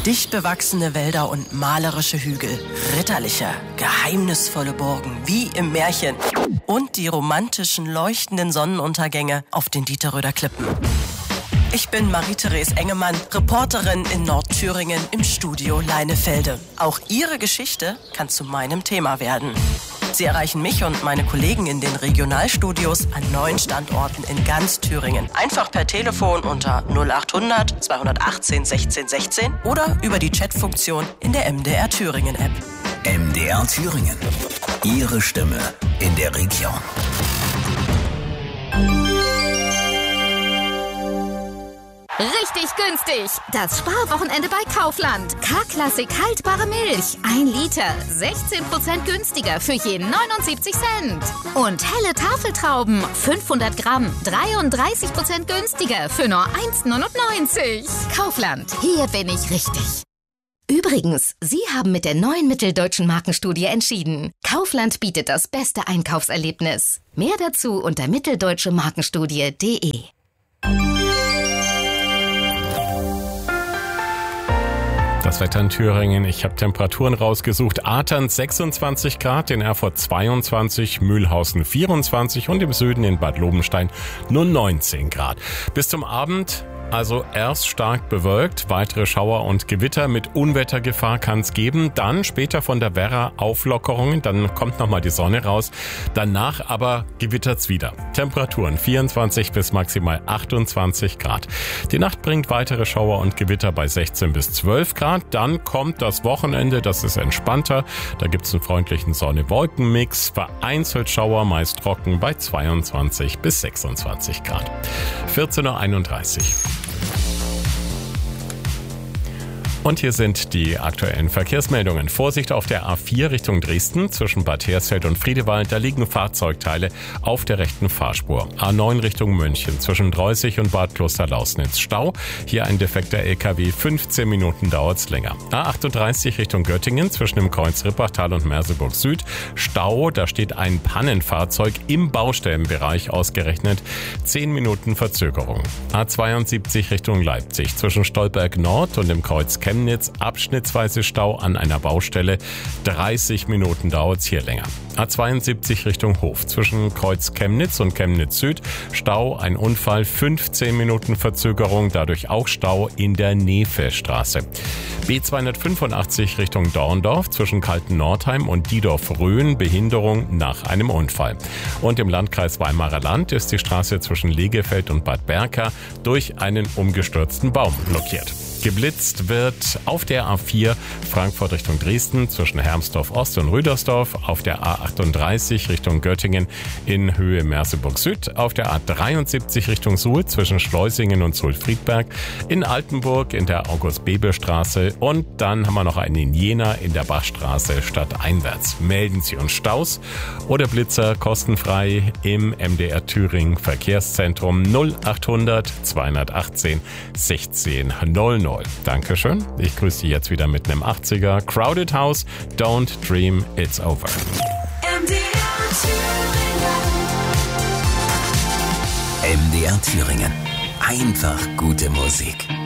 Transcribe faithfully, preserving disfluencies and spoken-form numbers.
Dicht bewachsene Wälder und malerische Hügel, ritterliche, geheimnisvolle Burgen wie im Märchen und die romantischen, leuchtenden Sonnenuntergänge auf den Dieterröder Klippen. Ich bin Marie-Therese Engemann, Reporterin in Nordthüringen im Studio Leinefelde. Auch Ihre Geschichte kann zu meinem Thema werden. Sie erreichen mich und meine Kollegen in den Regionalstudios an neun Standorten in ganz Thüringen. Einfach per Telefon unter null achthundert zweihundertachtzehn sechzehn sechzehn oder über die Chatfunktion in der M D R Thüringen App. M D R Thüringen. Ihre Stimme in der Region. Richtig günstig. Das Sparwochenende bei Kaufland. K-Klassik haltbare Milch. Ein Liter. sechzehn Prozent günstiger für je neunundsiebzig Cent. Und helle Tafeltrauben. fünfhundert Gramm. dreiunddreißig Prozent günstiger für nur eins Komma neunundneunzig. Kaufland. Hier bin ich richtig. Übrigens, Sie haben mit der neuen Mitteldeutschen Markenstudie entschieden. Kaufland bietet das beste Einkaufserlebnis. Mehr dazu unter mitteldeutsche markenstudie punkt de. Das Wetter in Thüringen, ich habe Temperaturen rausgesucht. Athern sechsundzwanzig Grad, in Erfurt zweiundzwanzig, Mühlhausen vierundzwanzig und im Süden in Bad Lobenstein nur neunzehn Grad. Bis zum Abend also erst stark bewölkt, weitere Schauer und Gewitter mit Unwettergefahr kann es geben. Dann später von der Werra Auflockerungen, dann kommt nochmal die Sonne raus. Danach aber gewittert's wieder. Temperaturen vierundzwanzig bis maximal achtundzwanzig Grad. Die Nacht bringt weitere Schauer und Gewitter bei sechzehn bis zwölf Grad. Dann kommt das Wochenende, das ist entspannter. Da gibt's einen freundlichen Sonne-Wolken-Mix. Vereinzelt Schauer, meist trocken bei zweiundzwanzig bis sechsundzwanzig Grad. vierzehn Uhr einunddreißig. Und hier sind die aktuellen Verkehrsmeldungen. Vorsicht auf der A vier Richtung Dresden zwischen Bad Hersfeld und Friedewald. Da liegen Fahrzeugteile auf der rechten Fahrspur. A neun Richtung München zwischen Dreußig und Bad Klosterlausnitz. Stau. Hier ein defekter L K W. fünfzehn Minuten dauert's länger. A achtunddreißig Richtung Göttingen zwischen dem Kreuz Rippachtal und Merseburg Süd. Stau. Da steht ein Pannenfahrzeug im Baustellenbereich ausgerechnet. zehn Minuten Verzögerung. A zweiundsiebzig Richtung Leipzig zwischen Stolberg Nord und dem Kreuz Chemnitz. Abschnittsweise Stau an einer Baustelle. dreißig Minuten dauert's hier länger. A zweiundsiebzig Richtung Hof zwischen Kreuz Chemnitz und Chemnitz Süd. Stau, ein Unfall, fünfzehn Minuten Verzögerung, dadurch auch Stau in der Nefe-Straße. B zweihundertfünfundachtzig Richtung Dorndorf zwischen Kalten-Nordheim und Diedorf-Röhen, Behinderung nach einem Unfall. Und im Landkreis Weimarer Land ist die Straße zwischen Legefeld und Bad Berka durch einen umgestürzten Baum blockiert. Geblitzt wird auf der A vier Frankfurt Richtung Dresden zwischen Hermsdorf Ost und Rüdersdorf, auf der A achtunddreißig Richtung Göttingen in Höhe Merseburg Süd, auf der A dreiundsiebzig Richtung Suhl zwischen Schleusingen und Suhl-Friedberg, in Altenburg in der August-Bebel-Straße und dann haben wir noch einen in Jena in der Bachstraße stadteinwärts. Melden Sie uns Staus oder Blitzer kostenfrei im M D R Thüringen Verkehrszentrum null achthundert zweihundertachtzehn sechzehn null null. Dankeschön. Ich grüße Sie jetzt wieder mit einem achtziger. Crowded House, Don't Dream It's Over. M D R Thüringen. M D R Thüringen. Einfach gute Musik.